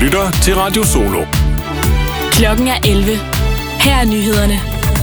lytter til Radio Solo. Klokken er 11. Her er nyhederne.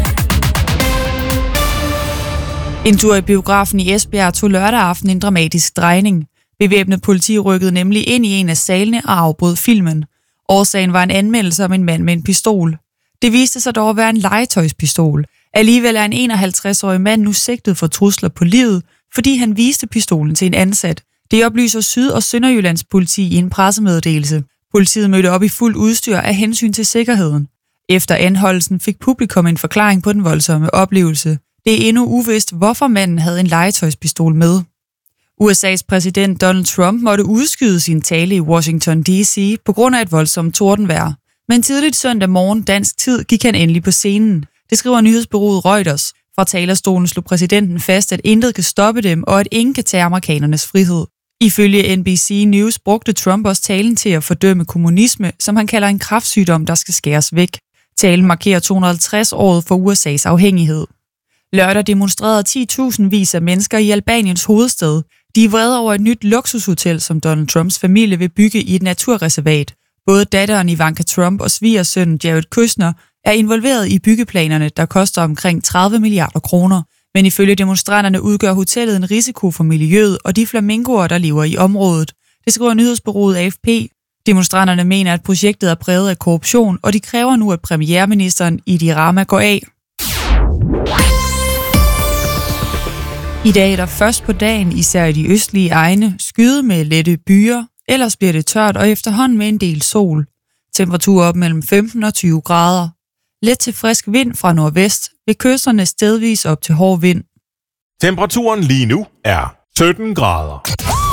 En tur i biografen i Esbjerg tog lørdag aften en dramatisk drejning. Bevæbnet politi rykkede nemlig ind i en af salene og afbrød filmen. Årsagen var en anmeldelse om en mand med en pistol. Det viste sig dog at være en legetøjspistol. Alligevel er en 51-årig mand nu sigtet for trusler på livet, fordi han viste pistolen til en ansat. Det oplyser Syd- og Sønderjyllands politi i en pressemeddelelse. Politiet mødte op i fuld udstyr af hensyn til sikkerheden. Efter anholdelsen fik publikum en forklaring på den voldsomme oplevelse. Det er endnu uvist, hvorfor manden havde en legetøjspistol med. USA's præsident Donald Trump måtte udskyde sin tale i Washington D.C. på grund af et voldsomt tordenvejr. Men tidligt søndag morgen dansk tid gik han endelig på scenen. Det skriver nyhedsbureauet Reuters. Fra talerstolen slog præsidenten fast, at intet kan stoppe dem, og at ingen kan tage amerikanernes frihed. Ifølge NBC News brugte Trump også talen til at fordømme kommunisme, som han kalder en kræftsygdom, der skal skæres væk. Talen markerer 250-året for USA's afhængighed. Lørdag demonstrerede 10.000 af mennesker i Albaniens hovedstad. De er vrede over et nyt luksushotel, som Donald Trumps familie vil bygge i et naturreservat. Både datteren Ivanka Trump og svigersønnen Jared Kushner er involveret i byggeplanerne, der koster omkring 30 milliarder kroner. Men ifølge demonstranterne udgør hotellet en risiko for miljøet og de flamingoer, der lever i området. Det skriver nyhedsbureauet AFP. Demonstranterne mener, at projektet er præget af korruption, og de kræver nu, at premierministeren Edi Rama går af. I dag er der først på dagen, især i de østlige egne, skyde med lette byer. Ellers bliver det tørt og efterhånden med en del sol. Temperatur op mellem 15 og 20 grader. Let til frisk vind fra nordvest, ved kysterne stedvis op til hård vind. Temperaturen lige nu er 17 grader.